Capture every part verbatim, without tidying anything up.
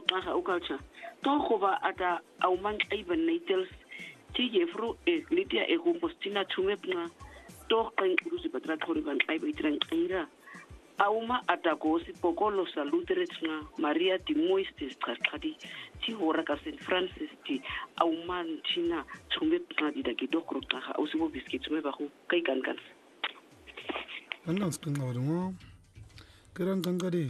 Maha Ukalcha. Tohova at a Auman Ivan Natals, T. Jeffro, Lydia e Compostina Tumepna, Tokan Rusipatra Torivan Ibitran Ira. Auma atagosi pokolo saluteretna Maria di Moistes Tracadi, Ti Horaka Saint Francis di Auman China, Tumepna di Dagidokruta, Ausibo Biscuits Mebahu, Kaikankan. And I'm still out of one. Kerangangadi.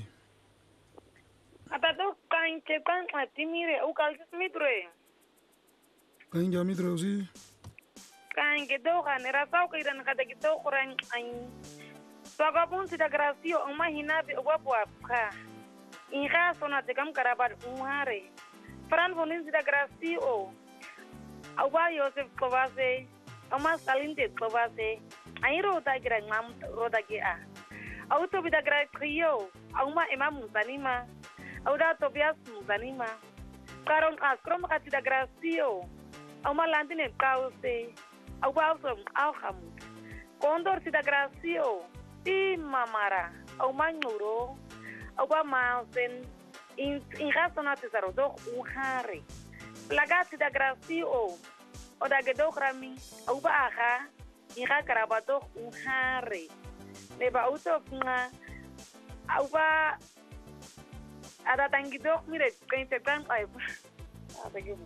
Atato kain cekan atimire ukal mitre. Kain jamitrosi. Kain gedo kan rasau kairan kata gitu kurang ain. Pagapun sida grasio ang mahinabi uwapwapka. Inka sona tekam karabat umare. Fran bonin sida grasio. Awa Yosef Kovase. Ama Salinte Kovase. Airo ta gira ngam roda gia. Auto bida grasio. Auma emam musanima. Auda Tobias musanima. Karon askrom ka sida grasio. Auma landine kause. Awa som alham. Condor sida grasio. Ti mamara, au manuro, au ba mountain, in in rasona tesaro do uhare. Plagati da grasio, o da gedo rami, au ba aha, in ra karabato uhare. Ne ba auto nga, au ba ada tangido mire kain tekan ai. Ada ge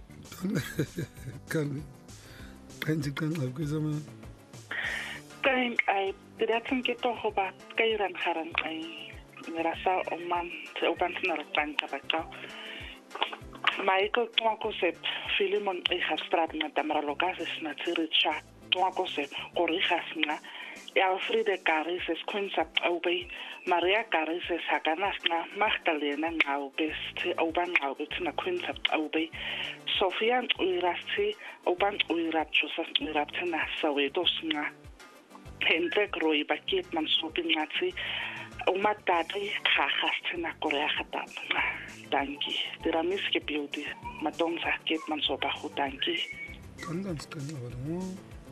Kan kan kan au ke sama. Kain ai tidak kita hobat kairan haran ai merasa oman oman senar tangka baca Michael Tuakosep Filimon e hastrat na tamara lokases na tsiricha Tuakosep korihasna e Alfrede Carises concept obey Maria Carises haganasna Magdalena ngaubes te oban ngaubes na concept obey Sofia uirasti oban uirachusas uiraptena sawedosna Hendrik Roy Bakit Mansupin Nazi Umatati Kahastina Korea Hatapna. Danki. Diramiski beauty. Madonsa Kit Mansopahu Danki. Kangan sekali awalmu.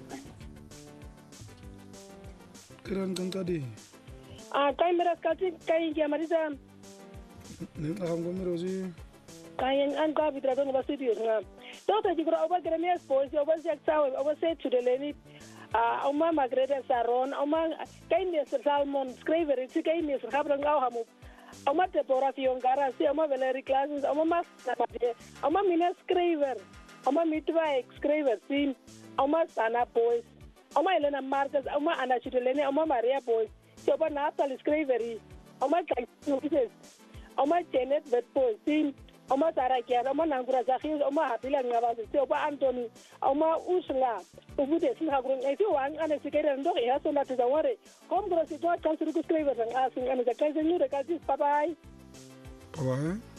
Keran kan tadi. Ah, kay meras kasi kay Yamarisa. Neng aham kami rosi. Kay ang ko abitradon ba studio nga. Dota jigro oba gremias boys oba siak sawe oba say to the lady. Ah, uma Margareta Saron, uma Kainis Salmon Scriver, si Kainis Habrang Hamu, uma Deborah Fiongara, si uma Valerie Classes, uma Mas, uma Mina Scriver, uma Mitwa Scriver, si uma Sana Boys, uma Elena Marcus, uma Anna Chitolene, uma Maria Boys, si uma Natalie Scrivery, uma Kainis, uma Janet Vetpo, si uma Sarakia, uma Nangura Zahir, uma Habila Navas, si uma Anthony, uma Ursula. Ubude singa grung e tu an ane sikere ndo e haso na tizaware kom gro si to kan suru kuskraiver ang asing ane zakai senyu de kaltis bye bye Bye bye.